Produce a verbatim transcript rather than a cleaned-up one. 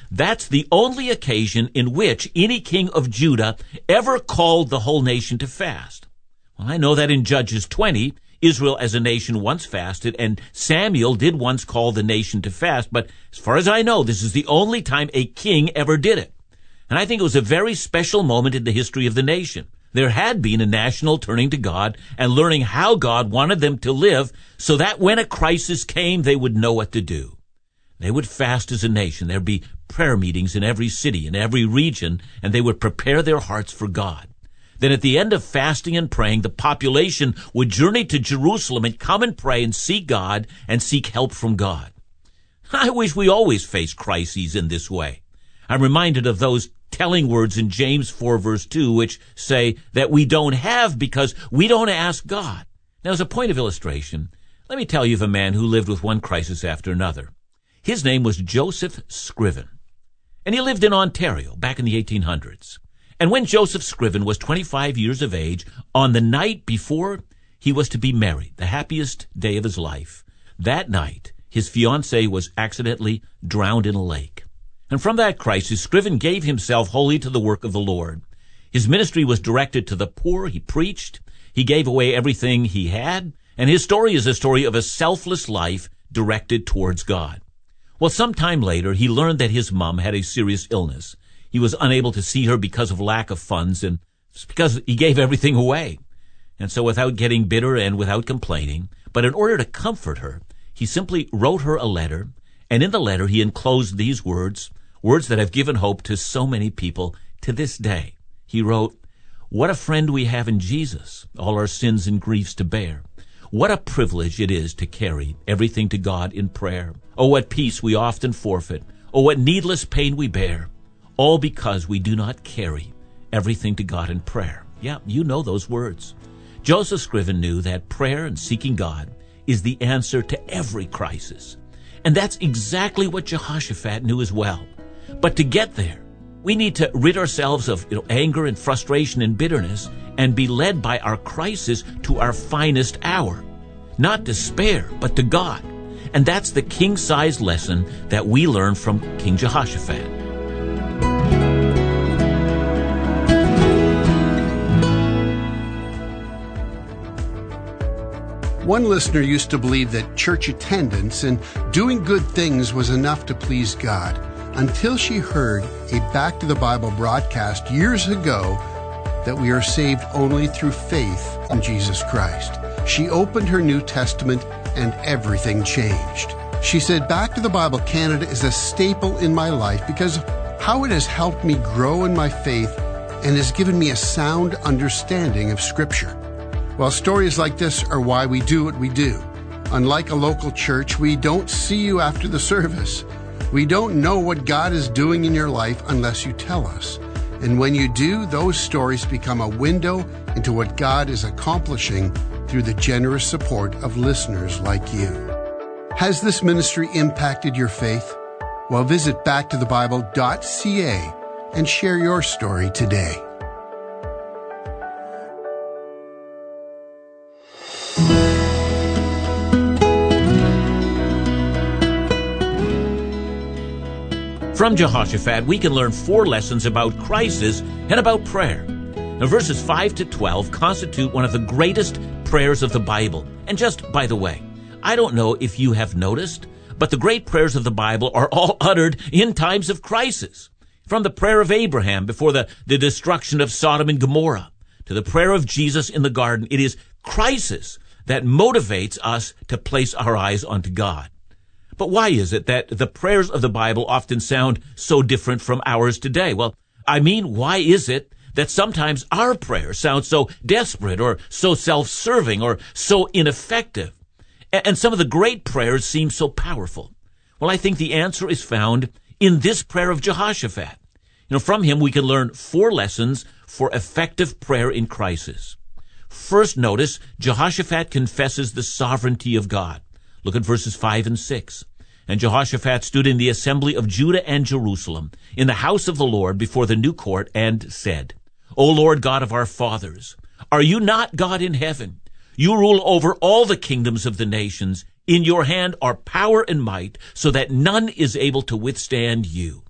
That's the only occasion in which any king of Judah ever called the whole nation to fast. Well, I know that in Judges twenty, Israel as a nation once fasted, and Samuel did once call the nation to fast, but as far as I know, this is the only time a king ever did it. And I think it was a very special moment in the history of the nation. There had been a national turning to God and learning how God wanted them to live so that when a crisis came, they would know what to do. They would fast as a nation. There'd be prayer meetings in every city, in every region, and they would prepare their hearts for God. Then at the end of fasting and praying, the population would journey to Jerusalem and come and pray and seek God and seek help from God. I wish we always faced crises in this way. I'm reminded of those telling words in James four verse two, which say that we don't have because we don't ask God. Now, as a point of illustration, let me tell you of a man who lived with one crisis after another. His name was Joseph Scriven, and he lived in Ontario back in the eighteen hundreds. And when Joseph Scriven was twenty-five years of age, on the night before he was to be married, the happiest day of his life, that night his fiancée was accidentally drowned in a lake. And from that crisis, Scriven gave himself wholly to the work of the Lord. His ministry was directed to the poor. He preached. He gave away everything he had. And his story is a story of a selfless life directed towards God. Well, some time later, he learned that his mom had a serious illness. He was unable to see her because of lack of funds and because he gave everything away. And so without getting bitter and without complaining, but in order to comfort her, he simply wrote her a letter. And in the letter, he enclosed these words, words that have given hope to so many people to this day. He wrote, "What a friend we have in Jesus, all our sins and griefs to bear. What a privilege it is to carry everything to God in prayer. Oh, what peace we often forfeit. Oh, what needless pain we bear. All because we do not carry everything to God in prayer." Yeah, you know those words. Joseph Scriven knew that prayer and seeking God is the answer to every crisis. And that's exactly what Jehoshaphat knew as well. But to get there, we need to rid ourselves of you know, anger and frustration and bitterness and be led by our crisis to our finest hour. Not despair, but to God. And that's the king-sized lesson that we learn from King Jehoshaphat. One listener used to believe that church attendance and doing good things was enough to please God, until she heard a Back to the Bible broadcast years ago that we are saved only through faith in Jesus Christ. She opened her New Testament and everything changed. She said, "Back to the Bible Canada is a staple in my life because of how it has helped me grow in my faith and has given me a sound understanding of Scripture." Well, stories like this are why we do what we do. Unlike a local church, we don't see you after the service. We don't know what God is doing in your life unless you tell us. And when you do, those stories become a window into what God is accomplishing through the generous support of listeners like you. Has this ministry impacted your faith? Well, visit back to the bible dot c a and share your story today. From Jehoshaphat, we can learn four lessons about crisis and about prayer. Now, verses five to twelve constitute one of the greatest prayers of the Bible. And just by the way, I don't know if you have noticed, but the great prayers of the Bible are all uttered in times of crisis. From the prayer of Abraham before the, the destruction of Sodom and Gomorrah to the prayer of Jesus in the garden, it is crisis that motivates us to place our eyes onto God. But why is it that the prayers of the Bible often sound so different from ours today? Well, I mean, why is it that sometimes our prayers sound so desperate or so self-serving or so ineffective? And some of the great prayers seem so powerful. Well, I think the answer is found in this prayer of Jehoshaphat. You know, from him we can learn four lessons for effective prayer in crisis. First, notice Jehoshaphat confesses the sovereignty of God. Look at verses five and six. "And Jehoshaphat stood in the assembly of Judah and Jerusalem, in the house of the Lord before the new court, and said, O Lord God of our fathers, are you not God in heaven? You rule over all the kingdoms of the nations. In your hand are power and might, so that none is able to withstand you.